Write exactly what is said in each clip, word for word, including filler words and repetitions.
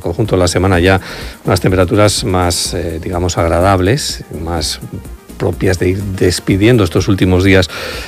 conjunto de la semana ya unas temperaturas más, eh, digamos, agradables, más propias de ir despidiendo estos últimos días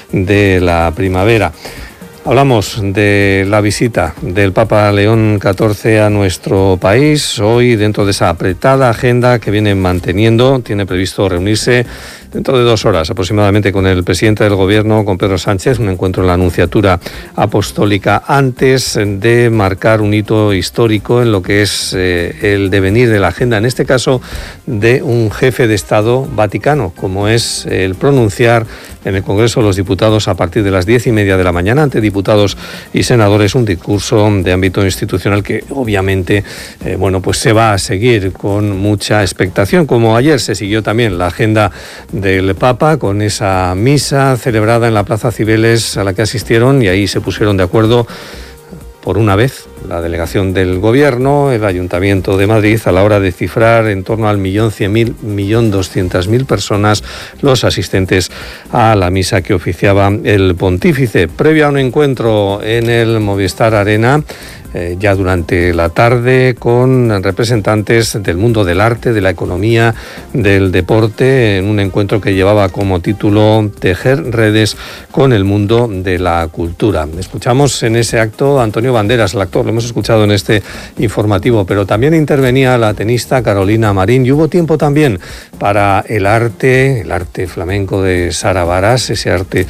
de la primavera. Hablamos de la visita del Papa León catorce a nuestro país. Hoy, dentro de esa apretada agenda que viene manteniendo, tiene previsto reunirse dentro de dos horas aproximadamente con el presidente del Gobierno, con Pedro Sánchez, un encuentro en la Anunciatura Apostólica, antes de marcar un hito histórico en lo que es eh, el devenir de la agenda, en este caso de un jefe de Estado vaticano, como es el pronunciar en el Congreso de los Diputados a partir de las diez y media de la mañana ante diputados y senadores un discurso de ámbito institucional que obviamente eh, bueno, pues se va a seguir con mucha expectación, como ayer se siguió también la agenda del Papa con esa misa celebrada en la Plaza Cibeles a la que asistieron, y ahí se pusieron de acuerdo por una vez la delegación del Gobierno, el Ayuntamiento de Madrid, a la hora de cifrar en torno al millón cien mil, millón doscientas mil personas los asistentes a la misa que oficiaba el pontífice. Previo a un encuentro en el Movistar Arena, Eh, ya durante la tarde, con representantes del mundo del arte, de la economía, del deporte, en un encuentro que llevaba como título Tejer redes con el mundo de la cultura. Escuchamos en ese acto a Antonio Banderas, el actor, lo hemos escuchado en este informativo, pero también intervenía la tenista Carolina Marín, y hubo tiempo también para el arte, el arte flamenco de Sara Varas, ese arte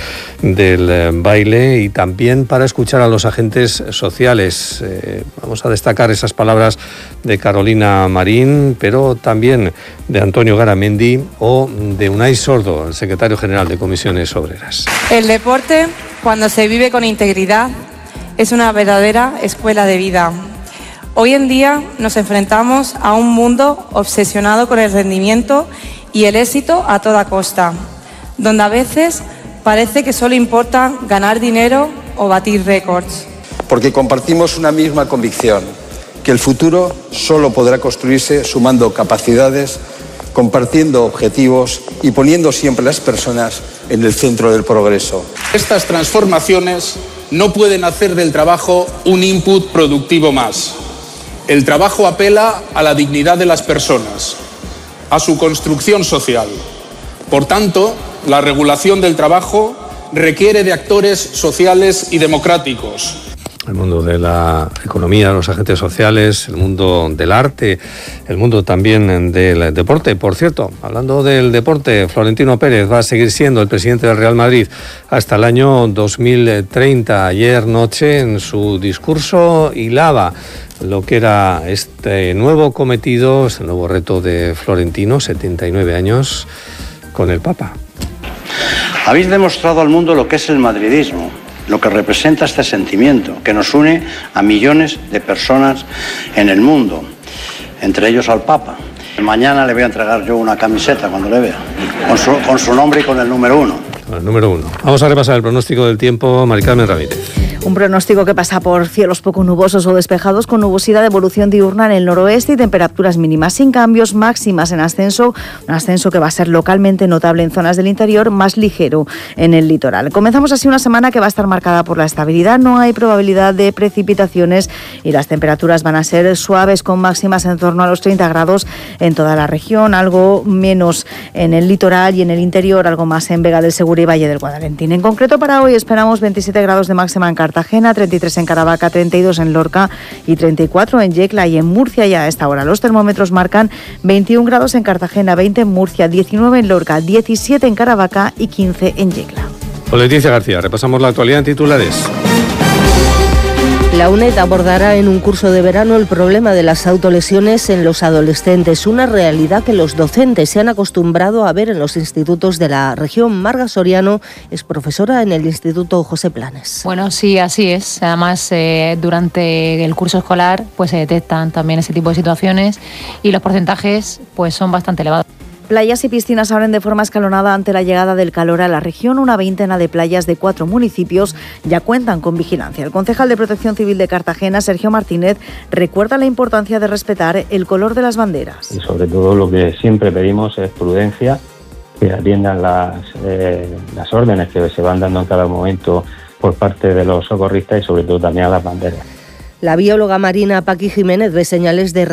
del baile, y también para escuchar a los agentes sociales. Eh, vamos a destacar esas palabras de Carolina Marín, pero también de Antonio Garamendi o de Unai Sordo, el secretario general de Comisiones Obreras. El deporte, cuando se vive con integridad, es una verdadera escuela de vida. Hoy en día nos enfrentamos a un mundo obsesionado con el rendimiento y el éxito a toda costa, donde a veces parece que solo importa ganar dinero o batir récords. Porque compartimos una misma convicción, que el futuro solo podrá construirse sumando capacidades, compartiendo objetivos y poniendo siempre a las personas en el centro del progreso. Estas transformaciones no pueden hacer del trabajo un input productivo más. El trabajo apela a la dignidad de las personas, a su construcción social. Por tanto, la regulación del trabajo requiere de actores sociales y democráticos. El mundo de la economía, los agentes sociales, el mundo del arte, el mundo también del deporte. Por cierto, hablando del deporte, Florentino Pérez va a seguir siendo el presidente del Real Madrid hasta el año dos mil treinta. Ayer noche, en su discurso, hilaba lo que era este nuevo cometido, este nuevo reto de Florentino, setenta y nueve años, con el Papa. Habéis demostrado al mundo lo que es el madridismo, lo que representa este sentimiento que nos une a millones de personas en el mundo, entre ellos al Papa. Mañana le voy a entregar yo una camiseta cuando le vea, con su, con su nombre y con el número uno. Con el número uno. Vamos a repasar el pronóstico del tiempo. Mari Carmen Ramírez. Un pronóstico que pasa por cielos poco nubosos o despejados, con nubosidad de evolución diurna en el noroeste y temperaturas mínimas sin cambios, máximas en ascenso, un ascenso que va a ser localmente notable en zonas del interior, más ligero en el litoral. Comenzamos así una semana que va a estar marcada por la estabilidad, no hay probabilidad de precipitaciones y las temperaturas van a ser suaves, con máximas en torno a los treinta grados en toda la región, algo menos en el litoral y en el interior, algo más en Vega del Segura y Valle del Guadalentín. En concreto, para hoy esperamos veintisiete grados de máxima en Cartagena, treinta y tres en Caravaca, treinta y dos en Lorca y treinta y cuatro en Yecla y en Murcia. Ya a esta hora los termómetros marcan veintiún grados en Cartagena, veinte en Murcia, diecinueve en Lorca, diecisiete en Caravaca y quince en Yecla. Con Leticia García repasamos la actualidad en titulares. La UNED abordará en un curso de verano el problema de las autolesiones en los adolescentes, una realidad que los docentes se han acostumbrado a ver en los institutos de la región. Marga Soriano es profesora en el Instituto José Planes. Bueno, sí, así es. Además, eh, durante el curso escolar pues se detectan también ese tipo de situaciones y los porcentajes pues son bastante elevados. Playas y piscinas abren de forma escalonada ante la llegada del calor a la región. Una veintena de playas de cuatro municipios ya cuentan con vigilancia. El concejal de Protección Civil de Cartagena, Sergio Martínez, recuerda la importancia de respetar el color de las banderas. Y sobre todo lo que siempre pedimos es prudencia, que atiendan las, eh, las órdenes que se van dando en cada momento por parte de los socorristas y sobre todo también a las banderas. La bióloga marina Paqui Jiménez ve señales de